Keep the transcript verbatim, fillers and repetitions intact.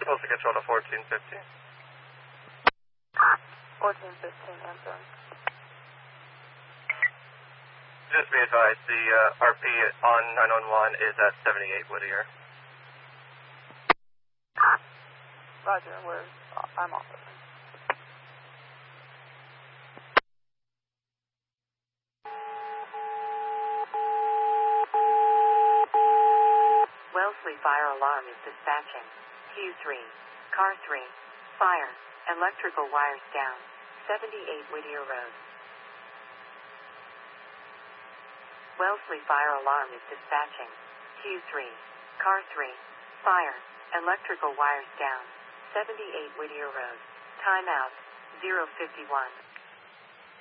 Postal Control to fourteen fifteen. fourteen fifteen, answer. Just be advised, the uh, R P on nine one one is at seventy-eight Whittier. Roger, we're, I'm off it. Wellesley Fire Alarm is dispatching. Q three. Car three. Fire. Electrical wires down. seventy-eight Whittier Road. Wellesley Fire Alarm is dispatching. Q three. Car three. Fire. Electrical wires down. seventy-eight Whittier Road. Timeout. zero fifty-one.